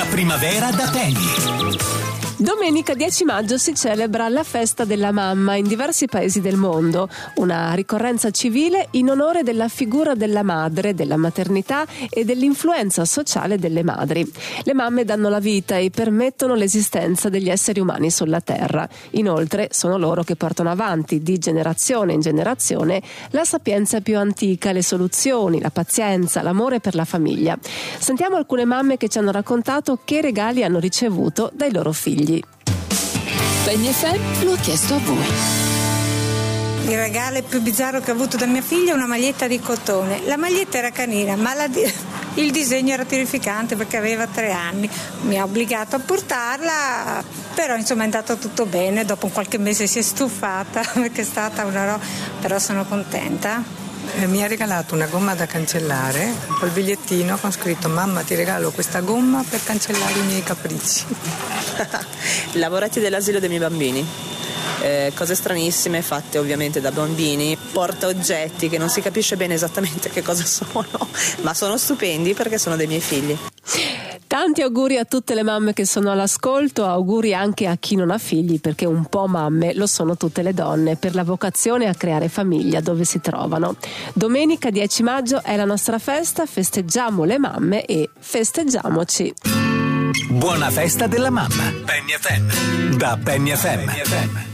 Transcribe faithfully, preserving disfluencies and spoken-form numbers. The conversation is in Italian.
La primavera da Penny. Domenica dieci maggio si celebra la festa della mamma in diversi paesi del mondo, una ricorrenza civile in onore della figura della madre, della maternità e dell'influenza sociale delle madri. Le mamme danno la vita e permettono l'esistenza degli esseri umani sulla terra. Inoltre sono loro che portano avanti di generazione in generazione la sapienza più antica, le soluzioni, la pazienza, l'amore per la famiglia. Sentiamo alcune mamme che ci hanno raccontato che regali hanno ricevuto dai loro figli. Penny F M lo ha chiesto a voi. Il regalo più bizzarro che ho avuto da mia figlia è una maglietta di cotone. La maglietta era canina, ma la di- il disegno era terrificante perché aveva tre anni. Mi ha obbligato a portarla, però insomma è andato tutto bene. Dopo qualche mese si è stufata perché è stata una roba, però sono contenta. Eh, mi ha regalato una gomma da cancellare col bigliettino con scritto: mamma, ti regalo questa gomma per cancellare i miei capricci. Lavoretti dell'asilo dei miei bambini, eh, cose stranissime fatte ovviamente da bambini, porta oggetti che non si capisce bene esattamente che cosa sono, ma sono stupendi perché sono dei miei figli. Tanti auguri a tutte le mamme che sono all'ascolto, auguri anche a chi non ha figli, perché un po' mamme lo sono tutte le donne, per la vocazione a creare famiglia dove si trovano. Domenica dieci maggio è la nostra festa, festeggiamo le mamme e festeggiamoci. Buona festa della mamma. Penny F M. Da Penny F M.